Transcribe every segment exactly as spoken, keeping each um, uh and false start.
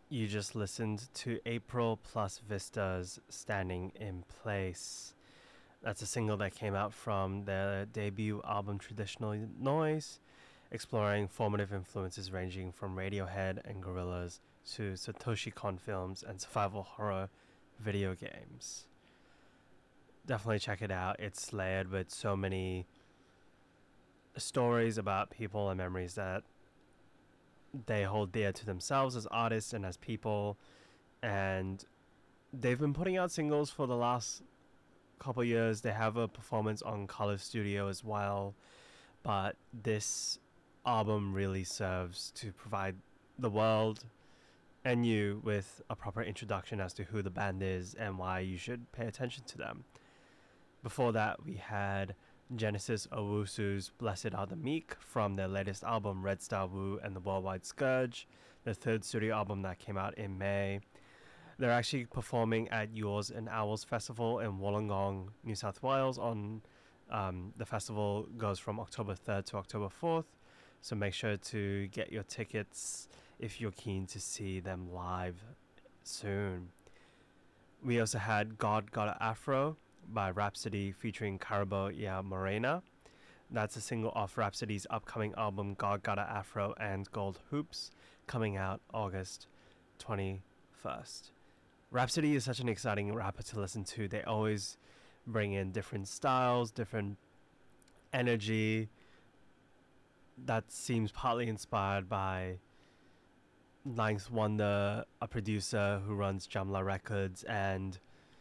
You just listened to April plus Vista's Standing in Place. That's a single that came out from their debut album Traditional Noise, exploring formative influences ranging from Radiohead and Gorillaz to Satoshi Kon films and survival horror video games. Definitely check it out. It's layered with so many stories about people and memories that they hold dear to themselves as artists and as people. And they've been putting out singles for the last couple years. They have a performance on Color Studio as well, but this album really serves to provide the world and you with a proper introduction as to who the band is and why you should pay attention to them. Before that, we had Genesis Owusu's Blessed Are the Meek from their latest album Red Star Wu and the Worldwide Scourge, their third studio album that came out in May. They're actually performing at Yours and Owls Festival in Wollongong, New South Wales. On um, the festival goes from October third to October fourth, so make sure to get your tickets if you're keen to see them live soon. We also had God Got a Afro by Rhapsody featuring Carabo Ya Morena. That's a single off Rhapsody's upcoming album God Got a Afro and Gold Hoops, coming out August twenty-first. Rhapsody is such an exciting rapper to listen to. They always bring in different styles, different energy that seems partly inspired by Ninth Wonder, a producer who runs Jamla Records and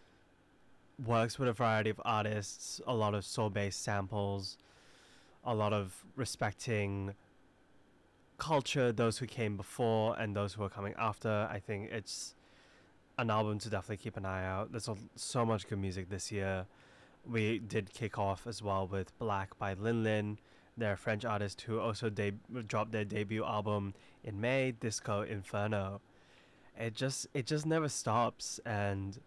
works with a variety of artists, a lot of soul-based samples, a lot of respecting culture, those who came before and those who are coming after. I think it's an album to definitely keep an eye out. There's a, so much good music this year. We did kick off as well with Black by Lin Lin. They're a French artist who also de- dropped their debut album in May, Disco Inferno. It just it just never stops, and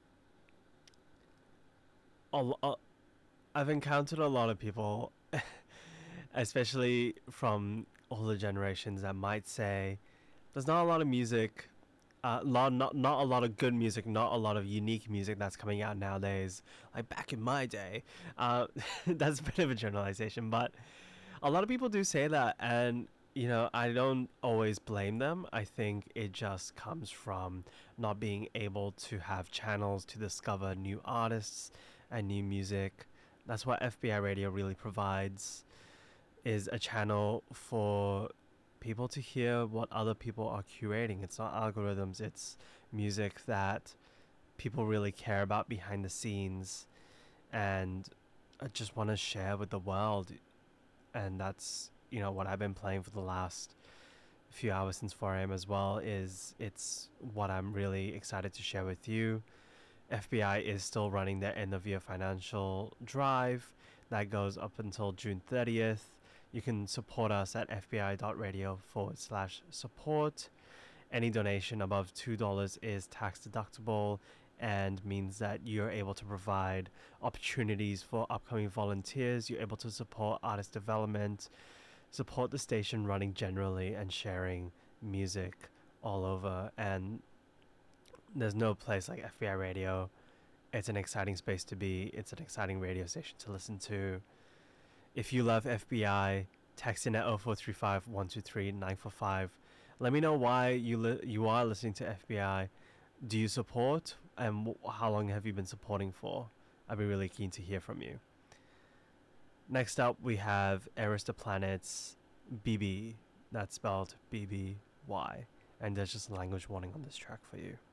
a lo- I've encountered a lot of people, especially from older generations, that might say there's not a lot of music, uh, lot, not not a lot of good music, not a lot of unique music that's coming out nowadays. Like back in my day, uh, that's a bit of a generalization, but a lot of people do say that, and you know, I don't always blame them. I think it just comes from not being able to have channels to discover new artists and new music. That's what F B I Radio really provides, is a channel for people to hear what other people are curating. It's not algorithms, it's music that people really care about behind the scenes and I just want to share with the world. And that's, you know, what I've been playing for the last few hours since four a.m. as well. Is it's what I'm really excited to share with you. F B I is still running their end of year financial drive that goes up until June thirtieth. You can support us at fbi.radio forward slash support. Any donation above two dollars is tax deductible and means that you're able to provide opportunities for upcoming volunteers. You're able to support artist development, support the station running generally, and sharing music all over. And there's no place like F B I Radio. It's an exciting space to be. It's an exciting radio station to listen to. If you love F B I, text in at oh four three five, one two three, nine four five. Let me know why you li- you are listening to F B I. Do you support, and w- how long have you been supporting for? I'd be really keen to hear from you. Next up, we have Arista Planet's B B. That's spelled B B Y. And there's just a language warning on this track for you.